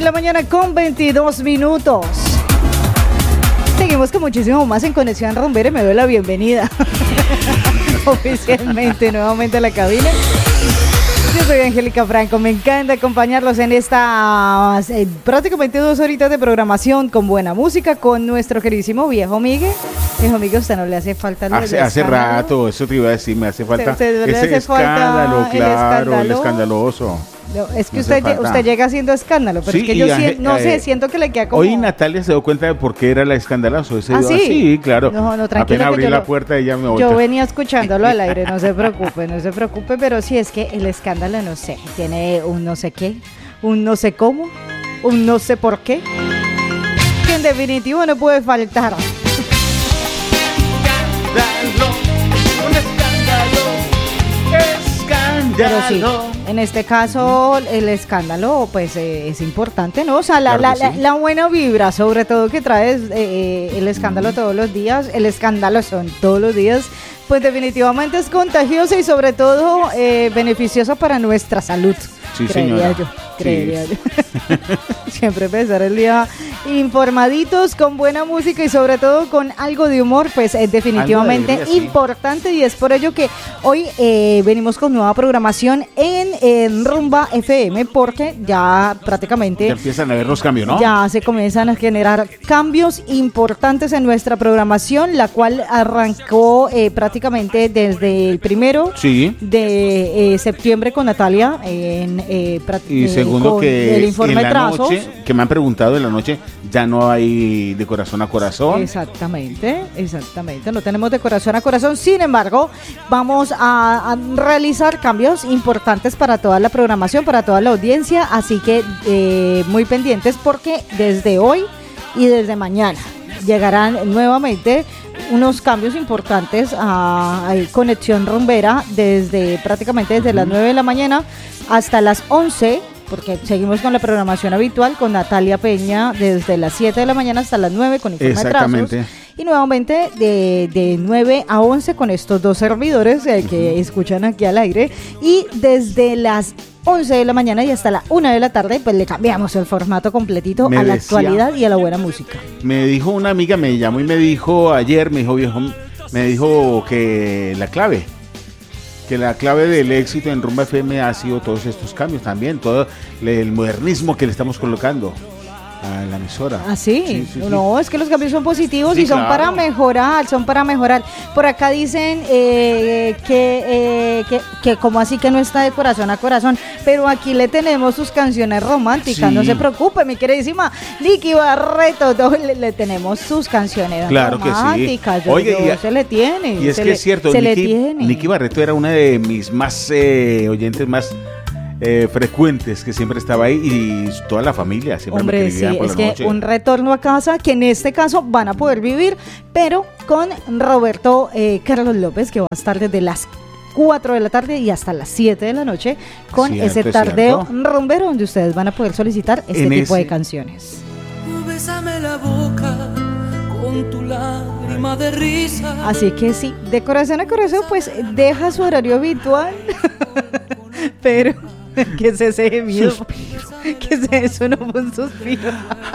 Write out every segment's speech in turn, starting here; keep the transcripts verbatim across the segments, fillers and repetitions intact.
la mañana con veintidós minutos. Seguimos con muchísimo más en Conexión Rumbera y me doy la bienvenida oficialmente nuevamente a la cabina. Yo soy Angélica Franco, me encanta acompañarlos en estas eh, prácticamente dos horitas de programación con buena música con nuestro queridísimo viejo Miguel. Viejo Miguel, ¿usted no le hace falta el Hace, hace rato, eso te iba a decir, me hace falta ¿Usted, usted ese hace escándalo, falta claro, el, escándalo? el escandaloso. No, es que No usted, usted llega haciendo escándalo, pero sí, es que yo y, si, no eh, sé, siento que le queda como... Hoy Natalia se dio cuenta de por qué era la escandaloso. Ese ¿Ah, dio, sí? sí, claro. No, no, tranquilo. Apenas abrí yo la lo, puerta y ella me Yo volteó. venía escuchándolo al aire, no se preocupe, no se preocupe, pero sí es que el escándalo, no sé, tiene un no sé qué, un no sé cómo, un no sé por qué, que en definitivo no puede faltar. Pero sí, en este caso el escándalo pues eh, es importante, ¿no? O sea, la, Claro la, sí. la, la buena vibra, sobre todo que trae eh, el escándalo todos los días, el escándalo son todos los días, pues definitivamente es contagioso y sobre todo eh, beneficioso para nuestra salud. Sí, creería señora. yo, creería Sí. yo. Siempre empezar el día informaditos, con buena música y sobre todo con algo de humor, pues es definitivamente alegría, sí. importante y es por ello que hoy eh, venimos con nueva programación en, en Rumba F M porque ya prácticamente Ya empiezan a ver los cambios, ¿no? ya se comienzan a generar cambios importantes en nuestra programación, la cual arrancó eh, prácticamente desde el primero Sí. de eh, septiembre con Natalia en eh, pra- Y eh, segundo con que el informe en de la trazos. noche, que me han preguntado en la noche, ya no hay de corazón a corazón. Exactamente, exactamente. No tenemos de corazón a corazón. Sin embargo, vamos a, a realizar cambios importantes para toda la programación, para toda la audiencia. Así que eh, muy pendientes porque desde hoy y desde mañana llegarán nuevamente unos cambios importantes a, a Conexión Rumbera desde prácticamente desde las nueve de la mañana hasta las once, porque seguimos con la programación habitual con Natalia Peña desde las siete de la mañana hasta las nueve con informe de Exactamente. trazos. Y nuevamente de, de nueve a once con estos dos servidores eh, que uh-huh. escuchan aquí al aire. Y desde las once de la mañana y hasta la una de la tarde, pues le cambiamos el formato completito Me a la decía, actualidad y a la buena música. Me dijo una amiga, me llamó y me dijo ayer, me dijo viejo, me dijo que la clave, que la clave del éxito en Rumba F M ha sido todos estos cambios también, todo el modernismo que le estamos colocando a la emisora. ¿Ah, sí? Sí, sí, No, sí. es que los cambios son positivos Sí, y son claro. para mejorar, son para mejorar. Por acá dicen eh, que, eh, que, que como así que no está de corazón a corazón, pero aquí le tenemos sus canciones románticas, Sí. no se preocupe, mi queridísima Nicky Barreto, todo, le, le tenemos sus canciones Claro que sí. románticas. yo- Oye, yo- y- se le tiene. Y es se que le- es cierto, se le Nicky, tiene. Nicky Barreto era una de mis más eh, oyentes, más eh, frecuentes, que siempre estaba ahí y toda la familia siempre me Hombre, sí, escribían por es la que noche. un retorno a casa que en este caso van a poder vivir, pero con Roberto eh, Carlos López, que va a estar desde las cuatro de la tarde y hasta las siete de la noche con Cierto, ese es tardeo cierto. rumbero donde ustedes van a poder solicitar este En tipo ese- de canciones. Bésame la boca con tu lágrima de risa. Así que sí, de corazón a corazón, pues deja su horario habitual, pero que se ese gemido, que se eso no fue un suspiro.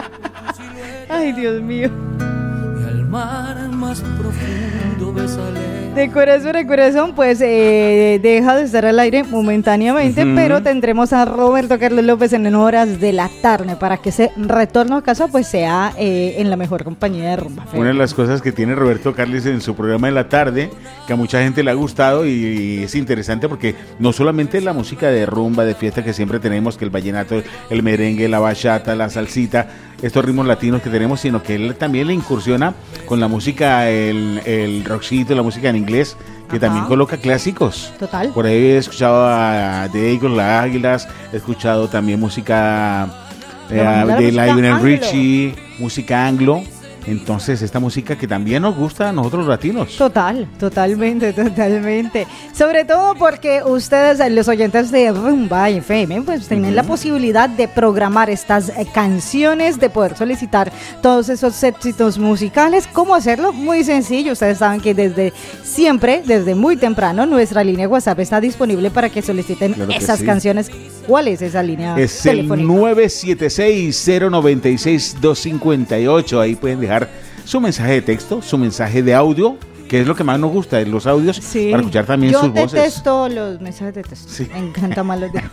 Ay, Dios mío. Y al mar más profundo bésale. De corazón a corazón, pues eh, deja de estar al aire momentáneamente, Ujú. pero tendremos a Roberto Carlos López en horas de la tarde para que ese retorno a casa pues sea eh, en la mejor compañía de Rumba. Una de las cosas que tiene Roberto Carlos en su programa de la tarde, que a mucha gente le ha gustado y, y es interesante porque no solamente la música de rumba, de fiesta que siempre tenemos, que el vallenato, el merengue, la bachata, la salsita, estos ritmos latinos que tenemos, sino que él también le incursiona con la música, el, el rockcito, la música en inglés, que Ajá. también coloca clásicos. Total. Por ahí he escuchado a The Eagles, las Águilas, he escuchado también música eh, La de música Lionel anglo. Richie, música anglo. Entonces, esta música que también nos gusta a nosotros latinos. Total, totalmente, totalmente. Sobre todo porque ustedes, los oyentes de Rumba F M, pues tienen uh-huh. la posibilidad de programar estas eh, canciones, de poder solicitar todos esos éxitos musicales. ¿Cómo hacerlo? Muy sencillo. Ustedes saben que desde siempre, desde muy temprano, nuestra línea WhatsApp está disponible para que soliciten claro que esas sí. canciones. ¿Cuál es esa línea es telefónica? El nueve siete seis, cero nueve seis, dos cinco ocho. Ahí pueden dejar su mensaje de texto, su mensaje de audio, que es lo que más nos gusta, los audios, sí. para escuchar también Yo sus voces. Yo detesto los mensajes de texto, sí. me encantan más los de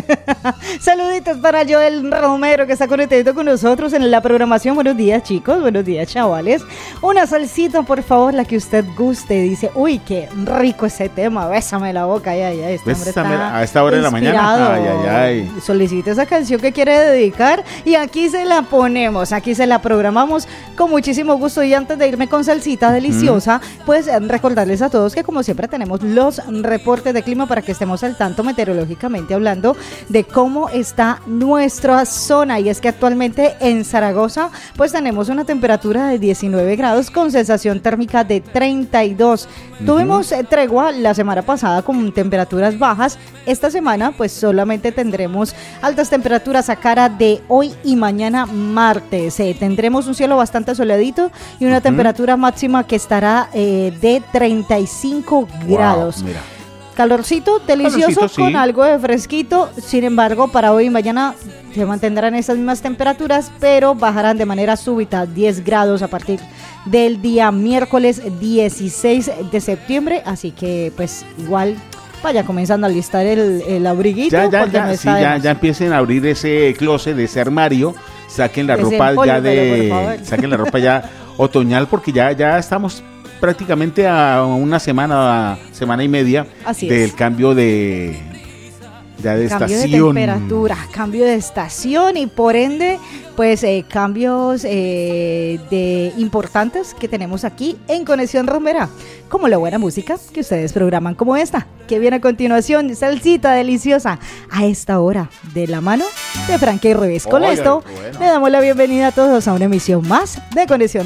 Saluditos para Joel Romero, que está conectado con nosotros en la programación. Buenos días, chicos, buenos días, chavales. Una salsita, por favor, la que usted guste. Dice, uy, qué rico ese tema, bésame la boca, ay, ay, ay. Este hombre está a esta hora de la mañana, ay, ay, ay. Solicite esa canción que quiere dedicar y aquí se la ponemos, aquí se la programamos con muchísimo gusto. Y antes de irme con salsita deliciosa, mm. pues recordarles a todos que como siempre tenemos los reportes de clima para que estemos al tanto meteorológicamente hablando de cómo está nuestra zona. Y es que actualmente en Zaragoza pues tenemos una temperatura de diecinueve grados con sensación térmica de treinta y dos. Uh-huh. Tuvimos eh, tregua la semana pasada con temperaturas bajas. Esta semana pues solamente tendremos altas temperaturas a cara de hoy y mañana martes. Eh, tendremos un cielo bastante soleadito y una uh-huh. temperatura máxima que estará eh, de treinta y cinco grados. Wow, mira. Calorcito delicioso Calorcito, sí. con algo de fresquito. Sin embargo, para hoy y mañana se mantendrán esas mismas temperaturas, pero bajarán de manera súbita diez grados a partir del día miércoles dieciséis de septiembre. Así que pues igual vaya comenzando a listar el, el abriguito. Ya, ya, ya, sí, ya, ya empiecen a abrir ese closet, de ese armario. Saquen la ropa ya de... Saquen la ropa ya otoñal, porque ya, ya estamos prácticamente a una semana, semana y media Así del es. cambio de, ya de cambio estación. de temperatura, cambio de estación y por ende, pues eh, cambios eh, de importantes que tenemos aquí en Conexión Rumbera, como la buena música que ustedes programan como esta, que viene a continuación, salsita deliciosa, a esta hora, de la mano de Frankie Ruiz. Con Oye, esto, bueno. le damos la bienvenida a todos a una emisión más de Conexión